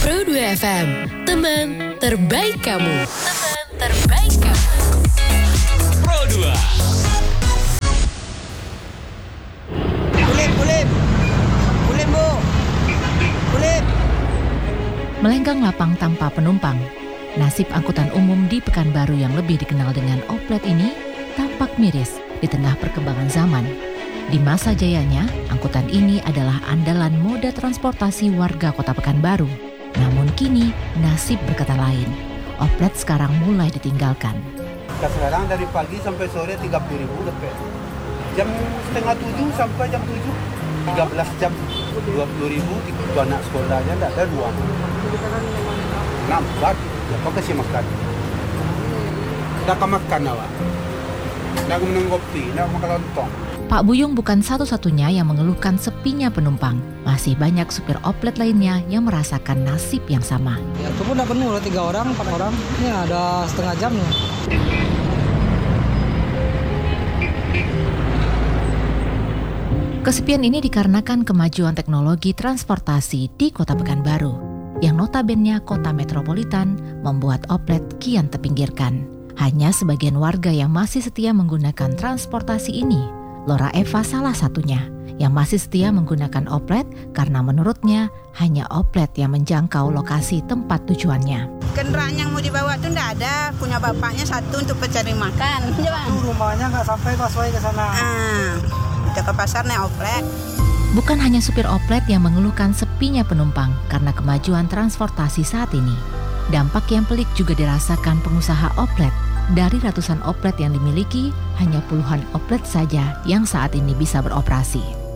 Pro 2 FM, teman terbaik kamu. Teman terbaik kamu. Pro 2. Kulim, Bu. Kulim. Melenggang lapang tanpa penumpang, nasib angkutan umum di Pekanbaru yang lebih dikenal dengan Oplet ini tampak miris di tengah perkembangan zaman. Di masa jayanya, angkutan ini adalah andalan moda transportasi warga kota Pekanbaru. Namun kini, nasib berkata lain. Oplet sekarang mulai ditinggalkan. Sekarang dari pagi sampai sore 30.000 dapat. Jam setengah 7 sampai jam 7, 13 jam 20.000. Itu anak sekolahnya tidak ada dua. Nampak, apa kasih makan? Tidak makan awak. Tidak minum kopi, tidak makan lontong. Pak Buyung bukan satu-satunya yang mengeluhkan sepinya penumpang. Masih banyak supir Oplet lainnya yang merasakan nasib yang sama. Ya itu pun tidak penuh, 3 orang, 4 orang. Ini ada setengah jam nih. Kesepian ini dikarenakan kemajuan teknologi transportasi di kota Pekanbaru, yang notabene kota metropolitan membuat Oplet kian terpinggirkan. Hanya sebagian warga yang masih setia menggunakan transportasi ini. Lora Eva salah satunya yang masih setia menggunakan Oplet karena menurutnya hanya Oplet yang menjangkau lokasi tempat tujuannya. Kendaraan yang mau dibawa itu enggak ada, punya bapaknya satu untuk pencari makan. Rumahnya nggak sampai busway ke sana. Kita ke pasar naik Oplet. Bukan hanya supir Oplet yang mengeluhkan sepinya penumpang karena kemajuan transportasi saat ini. Dampak yang pelik juga dirasakan pengusaha Oplet. Dari ratusan Oplet yang dimiliki, hanya puluhan Oplet saja yang saat ini bisa beroperasi.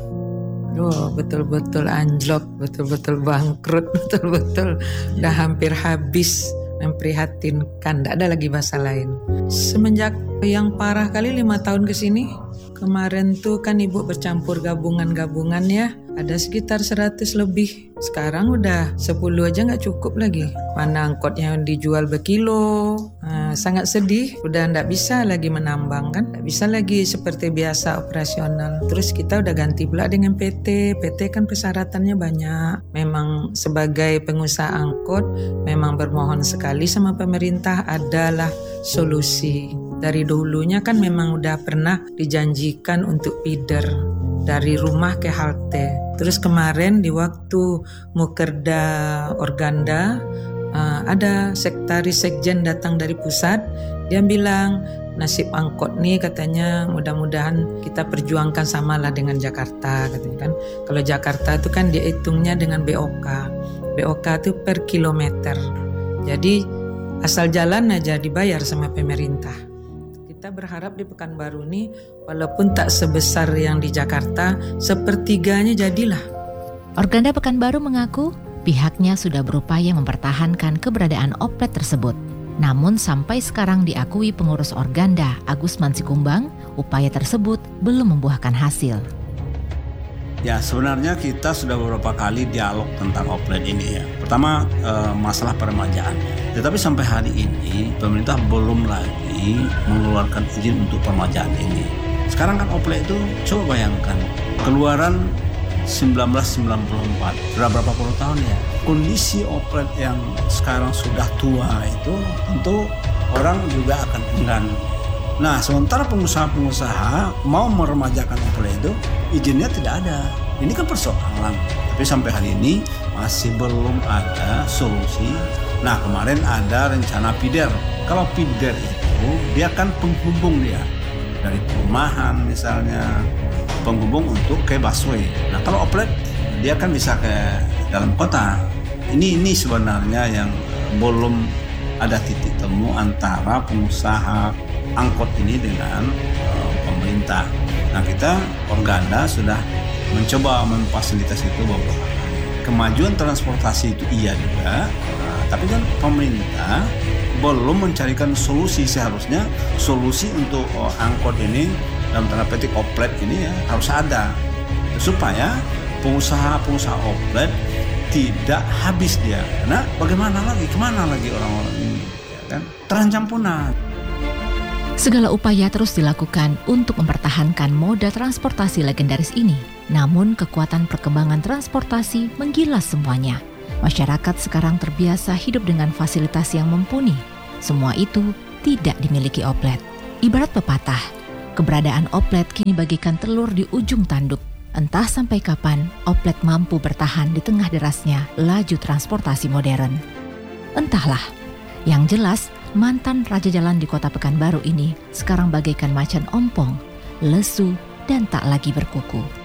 Betul-betul anjlok, betul-betul bangkrut, betul-betul udah hampir habis. Memprihatinkan, tidak ada lagi bahasa lain. Semenjak yang parah kali 5 tahun ke sini, kemarin tuh kan ibu bercampur gabungan ya, ada sekitar 100 lebih. Sekarang udah 10 aja nggak cukup lagi. Mana angkotnya yang dijual berkilo. Sangat sedih, udah nggak bisa lagi menambang kan, nggak bisa lagi seperti biasa operasional. Terus kita udah ganti pula dengan PT kan persyaratannya banyak. Memang sebagai pengusaha angkot, memang bermohon sekali sama pemerintah adalah solusi. Dari dulunya kan memang udah pernah dijanjikan untuk feeder dari rumah ke halte. Terus kemarin di waktu Mukerda Organda, ada sekretaris sekjen datang dari pusat. Dia bilang nasib angkot nih katanya mudah-mudahan kita perjuangkan samalah dengan Jakarta katanya kan. Kalau Jakarta itu kan dia hitungnya dengan BOK. BOK itu per kilometer. Jadi asal jalan aja dibayar sama pemerintah. Kita berharap di Pekanbaru ini walaupun tak sebesar yang di Jakarta, sepertiganya jadilah. Organda Pekanbaru mengaku pihaknya sudah berupaya mempertahankan keberadaan Oplet tersebut. Namun sampai sekarang diakui pengurus Organda, Agus Mansikumbang, upaya tersebut belum membuahkan hasil. Ya, sebenarnya kita sudah beberapa kali dialog tentang Oplet ini ya. Pertama, masalah peremajaan. Tetapi sampai hari ini, pemerintah belum lagi mengeluarkan izin untuk peremajaan ini. Sekarang kan Oplet itu, coba bayangkan, keluaran 1994, sudah berapa puluh tahun ya. Kondisi Oplet yang sekarang sudah tua itu tentu orang juga akan enggan. Nah, sementara pengusaha-pengusaha mau meremajakan Oplet itu, izinnya tidak ada. Ini kan persoalan. Tapi sampai hari ini masih belum ada solusi. Nah, kemarin ada rencana feeder. Kalau feeder itu, dia kan penghubung dia. Dari perumahan misalnya, penghubung untuk ke busway. Nah, kalau Oplet, dia kan bisa ke dalam kota. Ini sebenarnya yang belum ada titik temu antara pengusaha angkot ini dengan pemerintah. Nah, kita Organda sudah mencoba memfasilitasi itu beberapa kali. Kemajuan transportasi itu iya juga, tapi kan pemerintah belum mencarikan solusi. Seharusnya solusi untuk angkot ini dalam tanda petik Oplet ini ya harus ada supaya pengusaha Oplet tidak habis dia. Karena kemana lagi orang-orang ini ya kan? Terancam punah. Segala upaya terus dilakukan untuk mempertahankan moda transportasi legendaris ini. Namun kekuatan perkembangan transportasi menggilas semuanya. Masyarakat sekarang terbiasa hidup dengan fasilitas yang mumpuni. Semua itu tidak dimiliki Oplet. Ibarat pepatah, keberadaan Oplet kini bagaikan telur di ujung tanduk. Entah sampai kapan Oplet mampu bertahan di tengah derasnya laju transportasi modern. Entahlah, yang jelas mantan raja jalan di Kota Pekanbaru ini sekarang bagaikan macan ompong, lesu dan tak lagi berkuku.